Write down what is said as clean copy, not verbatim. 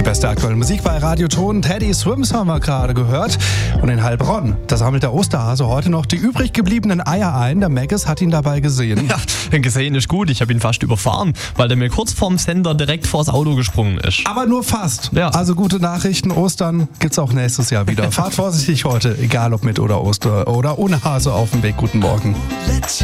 beste aktuelle Musik bei Radio Ton. Teddy Swims haben wir gerade gehört. Und in Heilbronn, da sammelt der Osterhase heute noch die übrig gebliebenen Eier ein. Der Maggis hat ihn dabei gesehen. Ja, gesehen ist gut. Ich habe ihn fast überfahren, weil der mir kurz vorm Sender direkt vors Auto gesprungen ist. Aber nur fast. Ja. Also gute Nachrichten. Ostern gibt's auch nächstes Jahr wieder. Fahrt vorsichtig heute, egal ob mit oder ohne Hase auf dem Weg. Guten Morgen.